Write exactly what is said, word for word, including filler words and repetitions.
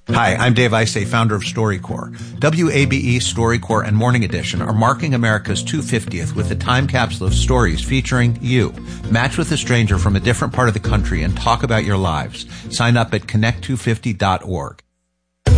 Hi, I'm Dave Isay, founder of StoryCorps. W A B E, StoryCorps, and Morning Edition are marking America's two hundred fiftieth with a time capsule of stories featuring you. Match with a stranger from a different part of the country and talk about your lives. Sign up at connect two fifty dot org.